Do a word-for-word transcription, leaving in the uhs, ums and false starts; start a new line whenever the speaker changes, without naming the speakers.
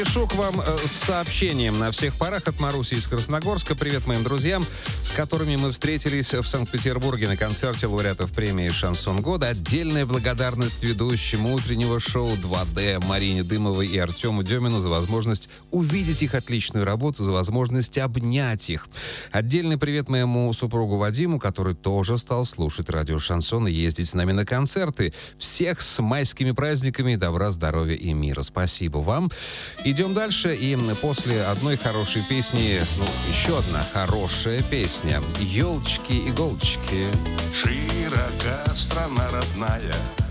Пишу к вам э, с сообщением на всех парах от Маруси из Красногорска. Привет моим друзьям, с которыми мы встретились в Санкт-Петербурге на концерте лауреатов премии «Шансон года». Отдельная благодарность ведущему утреннего шоу два дэ Марине Дымовой и Артему Демину за возможность увидеть их отличную работу, за возможность обнять их. Отдельный привет моему супругу Вадиму, который тоже стал слушать радио «Шансон» и ездить с нами на концерты. Всех с майскими праздниками, добра, здоровья и мира. Спасибо вам. Идем дальше, и после одной хорошей песни, ну, еще одна хорошая песня. «Елочки-иголочки».
Широка страна родная,